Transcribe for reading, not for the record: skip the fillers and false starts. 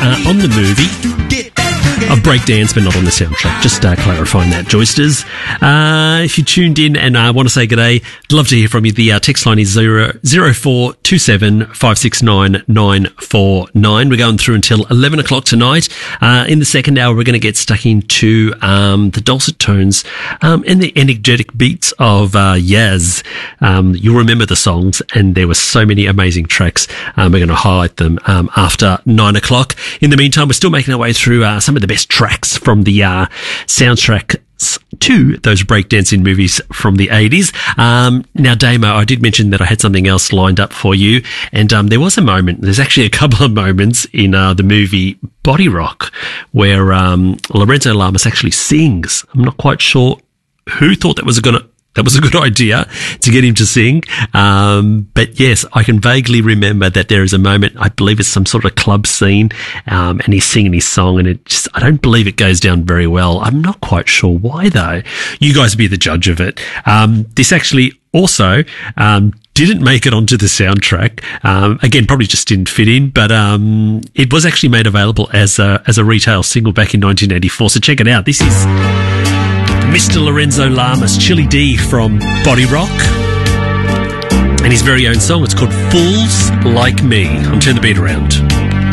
on the movie. A breakdance, but not on the soundtrack. Just clarifying that, Joysters. If you tuned in and want to say g'day, I'd love to hear from you. The text line is 0427 569 949. We're going through until 11 o'clock tonight. In the second hour, we're going to get stuck into the dulcet tones and the energetic beats of Yaz. You'll remember the songs, and there were so many amazing tracks. We're going to highlight them after 9 o'clock. In the meantime, we're still making our way through some of the best tracks from the soundtracks to those breakdancing movies from the 80s. Now, Damo, I did mention that I had something else lined up for you, and there was a moment, there's actually a couple of moments in the movie Body Rock where Lorenzo Lamas actually sings. I'm not quite sure who thought that was a good idea to get him to sing. But yes, I can vaguely remember that there is a moment, I believe it's some sort of club scene, and he's singing his song, and I don't believe it goes down very well. I'm not quite sure why though. You guys be the judge of it. This actually also, didn't make it onto the soundtrack. Again, probably just didn't fit in, but it was actually made available as a retail single back in 1984. So check it out. This is Mr. Lorenzo Lamas, Chili D from Body Rock, and his very own song. It's called Fools Like Me. I'm turning the beat around.